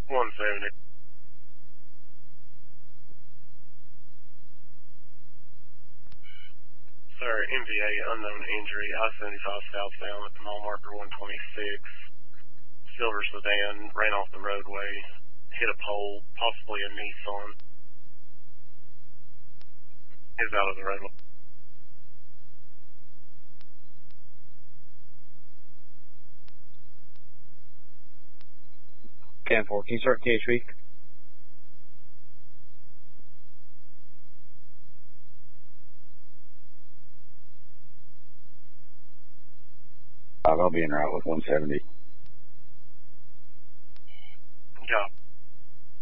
170. Sir, MVA, unknown injury, I-75 southbound at the mile marker 126. Silver sedan, ran off the roadway, hit a pole, possibly a Nissan. Is out of the roadway. Can 4, can you start KHV? I'll be en route with 170.